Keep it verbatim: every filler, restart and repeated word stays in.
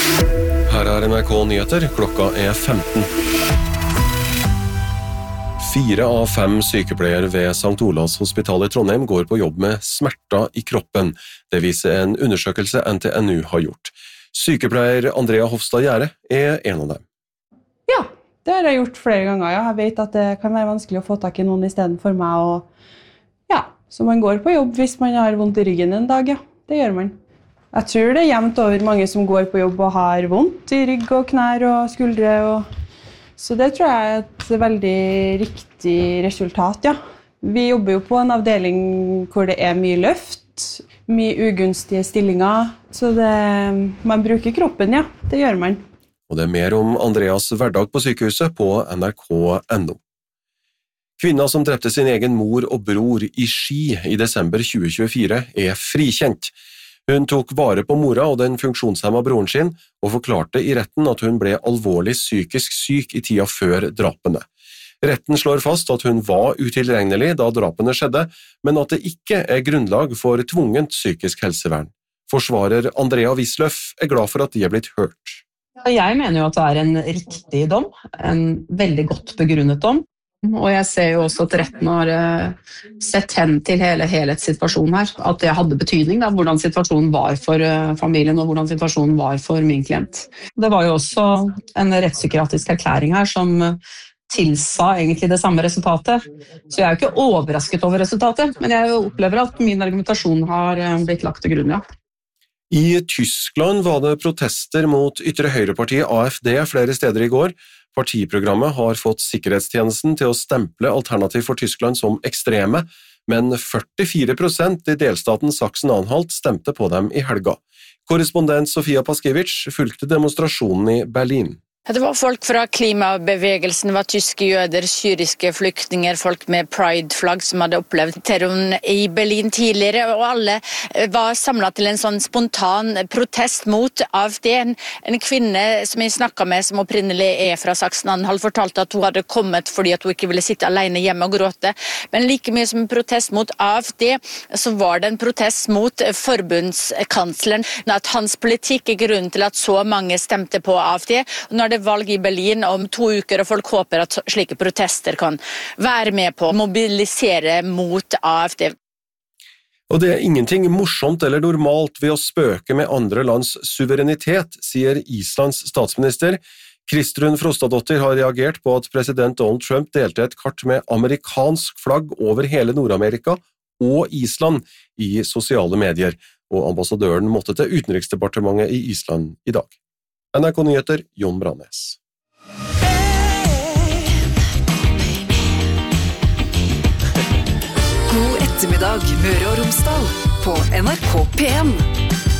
Her er N R K Nyheter, klokka er femten. Fire av fem sykepleiere ved Sankt Olavs hospital i Trondheim går på jobb med smerter i kroppen. Det viser en undersøkelse N T N U har gjort. Sykepleier Andrea Hofstad Gjære er en av dem. Ja, det har jeg gjort flere ganger. Ja. Jeg vet at det kan være vanskelig å få tak i noen i stedet for meg. Og, ja, så man går på jobb hvis man har vondt i ryggen en dag, ja. Det gjør man. Jeg tror det er jevnt over mange som går på jobb og har vondt i rygg og knær og skuldre. Og... Så det tror jeg er et veldig riktig resultat, ja. Vi jobber jo på en avdeling hvor det er mye løft, mye ugunstige stillinger. Så det... man bruker kroppen, ja. Det gjør man. Og det er mer om Andreas hverdag på sykehuset på N R K punktum N O. Kvinna som drepte sin egen mor og bror i Ski i desember tjue tjuefire er frikjent. Hun tok vare på mora og den funksjonshemma broren sin, og forklarte i retten at hun ble alvorlig psykisk syk i tida før drapene. Retten slår fast at hun var utilregnelig da drapene skjedde, men at det ikke er grunnlag for tvungent psykisk helsevern. Forsvarer Andrea Wisløff er glad for at de er blitt hørt. Jeg mener jo at det er en riktig dom, en veldig godt begrunnet dom. Og jeg ser jo også at retten har sett hen til hele helhetssituasjonen her, at det hadde betydning da, hvordan situasjonen var for familien og hvordan situasjonen var for min klient. Det var jo også en rettspsykiatrisk erklæring her som tilsa egentlig det samme resultatet. Så jeg er jo ikke overrasket over resultatet, men jeg opplever at min argumentasjon har blitt lagt til grunn, ja. I Tyskland var det protester mot ytre høyrepartiet A F D flere steder i går. Partiprogrammet har fått sikkerhetstjenesten til å stemple Alternativ for Tyskland som ekstreme, men førtifire prosent i delstaten Sachsen-Anhalt stemte på dem i helga. Korrespondent Sofia Paskiewicz fulgte demonstrasjonen i Berlin. Det var folk fra klimabevegelsen, det var tyske jøder, syriske flyktninger, folk med pride-flagg som hadde opplevd terroren i Berlin tidligere, og alle var samlet til en sånn spontan protest mot A F D. En, en kvinne som jeg snakket med, som opprinnelig er fra Sachsen-Anhalt, fortalte at hun hadde kommet fordi at hun ikke ville sitte alene hjemme og gråte. Men like mye som en protest mot A F D, så var det en protest mot forbundskansleren, at hans politikk er grunnen til at så mange stemte på A F D. Og når det valg i Berlin om to uker, og folk håper at slike protester kan være med på å mobilisere mot A F D. Og det er ingenting morsomt eller normalt ved å spøke med andre lands suverenitet, sier Islands statsminister. Kristrún Frostadóttir har reagert på at president Donald Trump delte et kart med amerikansk flagg over hele Nord-Amerika og Island i sosiale medier, og ambassadøren måtte til utenriksdepartementet i Island i dag. N R K Nyheter, Jon Brannes. God ettermiddag, Møre og Romsdal, på N R K P en.